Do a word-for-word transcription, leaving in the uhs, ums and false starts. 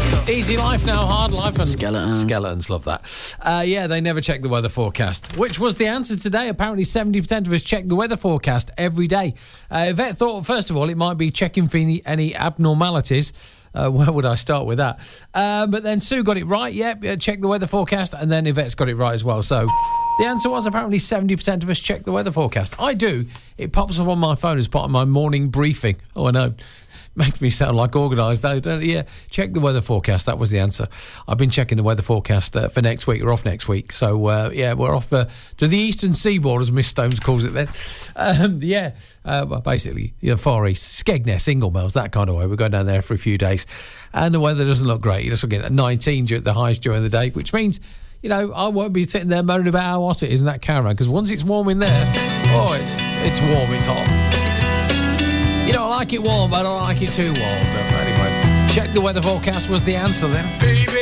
Easy life now, hard life, and Skeletons. Skeletons, love that. Uh, yeah, they never check the weather forecast, which was the answer today. Apparently, seventy percent of us check the weather forecast every day. Uh, Yvette thought, first of all, it might be checking for any, any abnormalities. Uh, where would I start with that? Uh, but then Sue got it right. Yep, yeah, check the weather forecast, and then Yvette's got it right as well. So the answer was apparently seventy percent of us check the weather forecast. I do. It pops up on my phone as part of my morning briefing. Oh, I know. Makes me sound like organised, though, don't it? Yeah, check the weather forecast. That was the answer. I've been checking the weather forecast uh, for next week. We're off next week. So, uh, yeah, we're off uh, to the eastern seaboard, as Miss Stones calls it then. Um, yeah, uh, well, basically, you know, Far East, Skegness, Inglemells, that kind of way. We're going down there for a few days. And the weather doesn't look great. You're just looking at nineteen at the highest during the day, which means, you know, I won't be sitting there moaning about how hot it is in that caravan, because once it's warm in there, oh, it's it's warm, it's hot. You know, I like it warm, but I don't like it too warm. But anyway, check the weather forecast was the answer then.